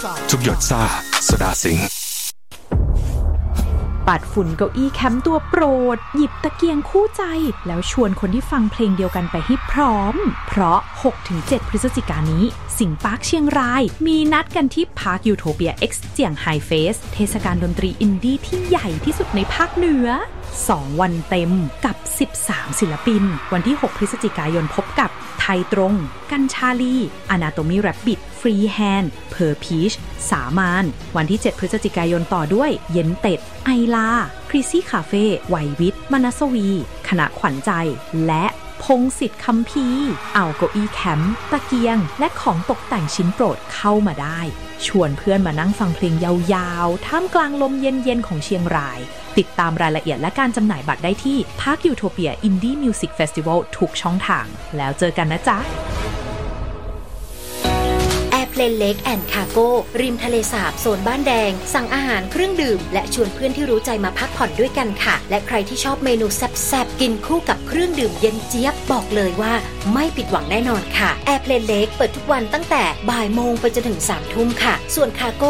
ทุกหยดซ่าโซดาสิงห์ปัดฝุ่นเก้าอี้แคมป์ตัวโปรดหยิบตะเกียงคู่ใจแล้วชวนคนที่ฟังเพลงเดียวกันไปให้พร้อมเพราะ 6-7 พฤศจิกายนนี้สิงห์ปาร์คเชียงรายมีนัดกันที่พาร์คยูโทเปีย X เจียงไฮเฟสเทศกาลดนตรีอินดี้ที่ใหญ่ที่สุดในภาคเหนือ2 วันเต็มกับ13ศิลปินวันที่6พฤศจิกายนพบกับไทยตรงกัญชาลี Anatomy Rabbit ฟรีแฮนด์เพอร์พีชสามานวันที่7พฤศจิกายนต่อด้วยเย็นเต็ดไอลาคริซี่คาเฟ่ไหววิทย์มนัสวีคณะขวัญใจและพงศิษฐ์คัมภีร์เอาเก้าอี้แคมป์ตะเกียงและของตกแต่งชิ้นโปรดเข้ามาได้ชวนเพื่อนมานั่งฟังเพลงยาวๆท่ามกลางลมเย็นๆของเชียงรายติดตามรายละเอียดและการจำหน่ายบัตรได้ที่ Park Utopia Indie Music Festival ทุกช่องทางแล้วเจอกันนะจ๊ะเพลนเล็กแอนด์คาร์โก้ริมทะเลสาบโซนบ้านแดงสั่งอาหารเครื่องดื่มและชวนเพื่อนที่รู้ใจมาพักผ่อนด้วยกันค่ะและใครที่ชอบเมนูแซ่บๆกินคู่กับเครื่องดื่มเย็นเจี๊ยบบอกเลยว่าไม่ผิดหวังแน่นอนค่ะแอร์เพลนเล็กเปิดทุกวันตั้งแต่บ่ายโมงไปจนถึง3 ทุ่มค่ะส่วนคาร์โก้